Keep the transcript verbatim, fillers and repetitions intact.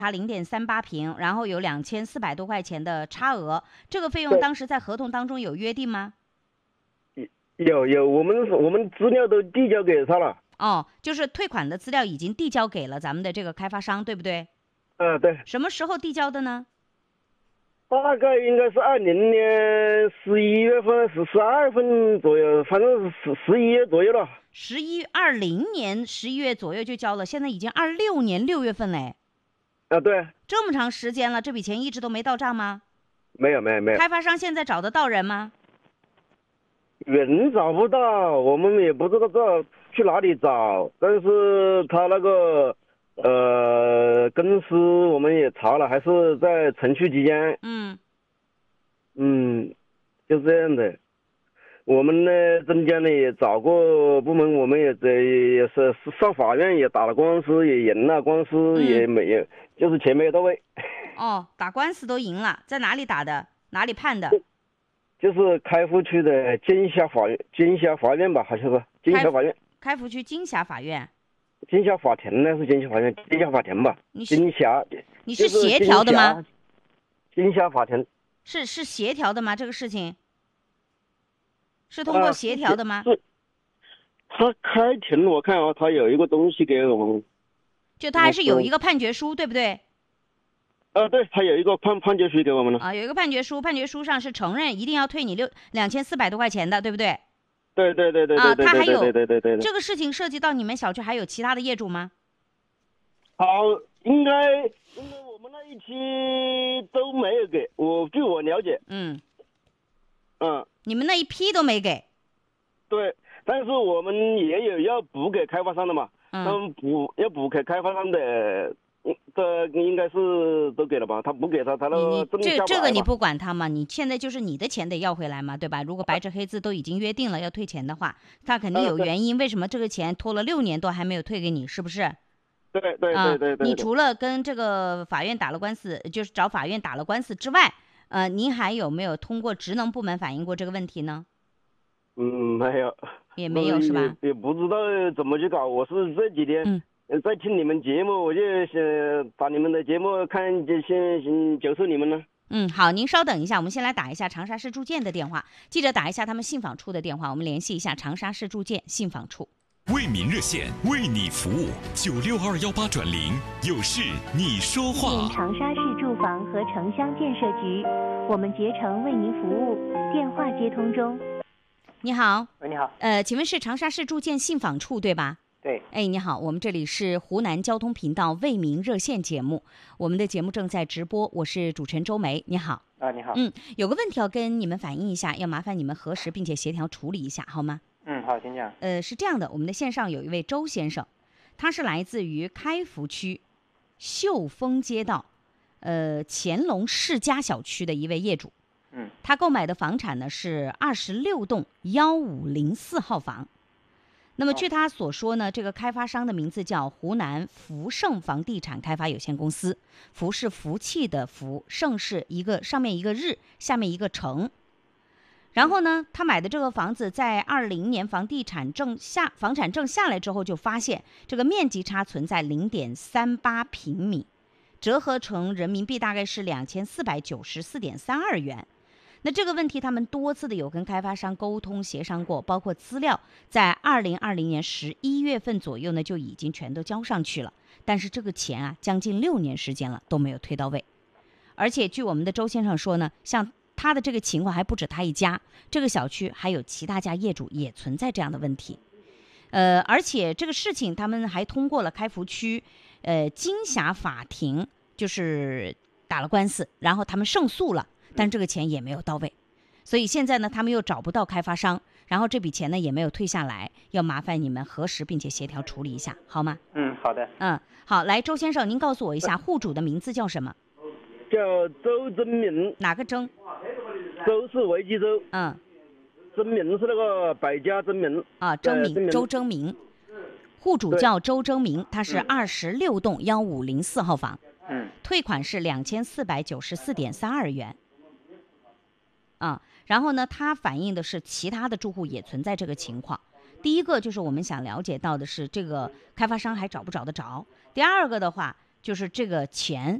差零点三八平，然后有两千四百多块钱的差额，这个费用当时在合同当中有约定吗？ 有有，我们我们资料都递交给他了。 哦，就是退款的资料已经递交给了咱们的这个开发商，对不对？ 啊，对。 什么时候递交的呢？ 大概应该是二零年十一月份、十十二月份左右，反正是十十一月左右了。 十一二零年十一月左右就交了，现在已经二六年六月份嘞。 啊，对。 这么长时间了，这笔钱一直都没到账吗？ 没有，没有，没有。 开发商现在找得到人吗？ 人找不到，我们也不知道这去哪里找。但是他那个呃公司我们也查了，还是在程序期间。 嗯嗯，就这样的。我们呢，镇江呢也找过部门，我们也这也是上法院也打了官司，也赢了，官司也没有，嗯、就是钱没有到位。 哦，打官司都赢了，在哪里打的？哪里判的？ 就是开福区的金霞法院，金霞法院吧，好像是金霞法院。 开福区金霞法院。 金霞法庭呢是金霞法院，金霞法庭吧。 你是金霞， 你是协调的吗？ 金霞法庭是是协调的吗？这个事情是通过协调的吗？ 啊、是，他开庭我看啊，他有一个东西给我们， 就他还是有一个判决书，对不对？ 啊，对，他有一个判判决书给我们了啊，有一个判决书，判决书上是承认一定要退你六两千四百多块钱的，对不对？ 对对对对啊， 对他还有对对对对。 这个事情涉及到你们小区还有其他的业主吗？ 好，应该应该我们那一期都没有给我，据我了解。 嗯嗯， 你们那一批都没给。 对，但是我们也有要补给开发商的嘛， 嗯、 他们补要补给开发商的。这应该是都给了吧？他不给他，他那个这这个你不管他嘛？你现在就是你的钱得要回来嘛，对吧？如果白纸黑字都已经约定了要退钱的话，他肯定有原因，为什么这个钱拖了六年多还没有退给你？是不是？ 对对对对 对, 对。 你除了跟这个法院打了官司，就是找法院打了官司之外，呃，您还有没有通过职能部门反映过这个问题呢？ 嗯，没有， 也没有是吧？ 也, 也不知道怎么去搞。我是这几天。 嗯。 在听你们节目，我就想把你们的节目看，就先接受你们了。 嗯，好，您稍等一下，我们先来打一下长沙市住建的电话，记着打一下他们信访处的电话，我们联系一下长沙市住建信访处。 为民热线，为你服务，九六二幺八转零，有事你说话。 长沙市住房和城乡建设局，我们竭诚为您服务，电话接通中。 你好。 喂，你好。 呃，请问是长沙市住建信访处对吧？ 对， 哎，你好，我们这里是湖南交通频道为民热线节目，我们的节目正在直播，我是主持人周梅，你好。 啊，你好。 嗯，有个问题要跟你们反映一下，要麻烦你们核实并且协调处理一下，好吗？ 嗯，好，请讲。 呃，是这样的，我们的线上有一位周先生，他是来自于开福区秀峰街道，呃，乾隆世家小区的一位业主。 嗯， 他购买的房产呢是二十六栋幺五零四号房。那么据他所说呢，这个开发商的名字叫湖南福盛房地产开发有限公司，福是福气的福，盛是一个上面一个日，下面一个成。然后呢，他买的这个房子在二零年房地产证下房产证下来之后，就发现这个面积差存在零点三八平米，折合成人民币大概是两千四百九十四点三二元。那这个问题他们多次的有跟开发商沟通协商过，包括资料在二零二零年十一月份左右呢就已经全都交上去了，但是这个钱啊将近六年时间了都没有退到位。而且据我们的周先生说呢，像他的这个情况还不止他一家，这个小区还有其他家业主也存在这样的问题。呃，而且这个事情他们还通过了开福区呃金霞法庭，就是打了官司，然后他们胜诉了，但这个钱也没有到位，所以现在呢他们又找不到开发商，然后这笔钱呢也没有退下来，要麻烦你们核实并且协调处理一下，好吗？ 嗯，好的。 嗯，好，来，周先生，您告诉我一下户主的名字叫什么？ 叫周征明。 哪个征？ 周是维基周。 嗯。 征明是那个百家争鸣啊，征明，周征明。户主叫周征明，他是二十六栋幺五零四号房。 嗯。 退款是两千四百九十四点三二元。啊，然后呢，他反映的是其他的住户也存在这个情况。第一个就是我们想了解到的是这个开发商还找不找得着。第二个的话， 就是这个钱